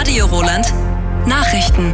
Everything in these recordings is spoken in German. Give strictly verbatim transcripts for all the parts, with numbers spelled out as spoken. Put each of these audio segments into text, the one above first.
Radio Roland. Nachrichten.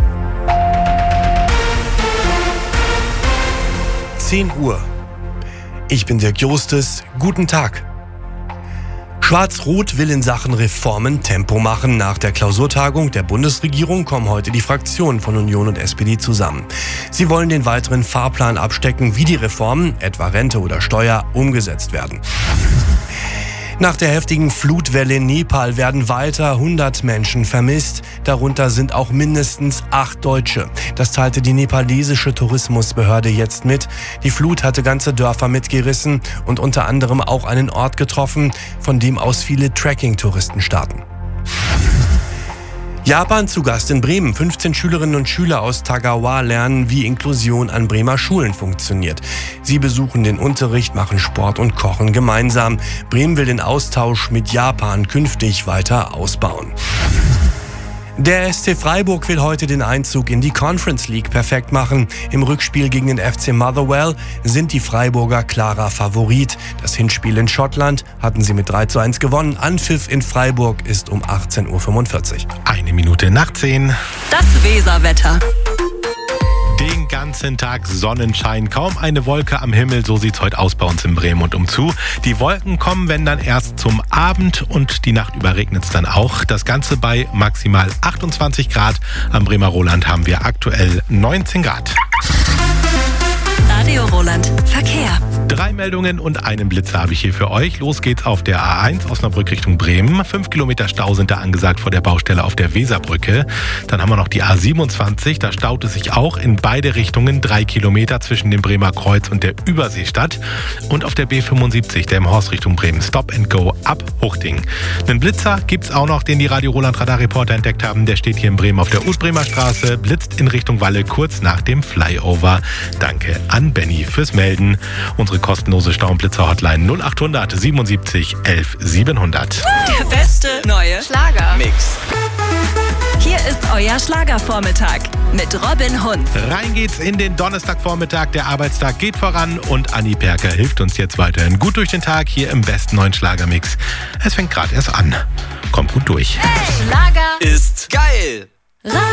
zehn Uhr. Ich bin Dirk Jostes. Guten Tag. Schwarz-Rot will in Sachen Reformen Tempo machen. Nach der Klausurtagung der Bundesregierung kommen heute die Fraktionen von Union und S P D zusammen. Sie wollen den weiteren Fahrplan abstecken, wie die Reformen, etwa Rente oder Steuer, umgesetzt werden. Nach der heftigen Flutwelle in Nepal werden weiter hundert Menschen vermisst. Darunter sind auch mindestens acht Deutsche. Das teilte die nepalesische Tourismusbehörde jetzt mit. Die Flut hatte ganze Dörfer mitgerissen und unter anderem auch einen Ort getroffen, von dem aus viele Trekking-Touristen starten. Japan zu Gast in Bremen. fünfzehn Schülerinnen und Schüler aus Tagawa lernen, wie Inklusion an Bremer Schulen funktioniert. Sie besuchen den Unterricht, machen Sport und kochen gemeinsam. Bremen will den Austausch mit Japan künftig weiter ausbauen. Der S C Freiburg will heute den Einzug in die Conference League perfekt machen. Im Rückspiel gegen den F C Motherwell sind die Freiburger klarer Favorit. Das Hinspiel in Schottland hatten sie mit drei zu eins gewonnen. Anpfiff in Freiburg ist um achtzehn Uhr fünfundvierzig. Eine Minute nach zehn. Das Weserwetter. Den ganzen Tag Sonnenschein, kaum eine Wolke am Himmel, so sieht's heute aus bei uns in Bremen und umzu. Die Wolken kommen, wenn dann erst zum Abend und die Nacht über regnet's dann auch. Das Ganze bei maximal achtundzwanzig Grad. Am Bremer Roland haben wir aktuell neunzehn Grad. Radio Roland. Verkehr. Drei Meldungen und einen Blitzer habe ich hier für euch. Los geht's auf der A eins Osnabrück Richtung Bremen. Fünf Kilometer Stau sind da angesagt vor der Baustelle auf der Weserbrücke. Dann haben wir noch die A siebenundzwanzig. Da staut es sich auch in beide Richtungen. Drei Kilometer zwischen dem Bremer Kreuz und der Überseestadt. Und auf der B fünfundsiebzig, der im Horst Richtung Bremen. Stop and Go ab Huchting. Einen Blitzer gibt's auch noch, den die Radio Roland Radarreporter entdeckt haben. Der steht hier in Bremen auf der Utbremer Straße. Blitzt in Richtung Walle kurz nach dem Flyover. Danke an Benny fürs Melden. Unsere kostenlose Stau- und Blitzer-Hotline null achthundert siebenundsiebzig elf siebenhundert. Der beste neue Schlager-Mix. Hier ist euer Schlagervormittag mit Robin Hunz. Rein geht's in den Donnerstagvormittag. Der Arbeitstag geht voran und Anni Perker hilft uns jetzt weiterhin gut durch den Tag hier im besten neuen Schlagermix. Es fängt gerade erst an. Kommt gut durch. Hey, Schlager Ist geil.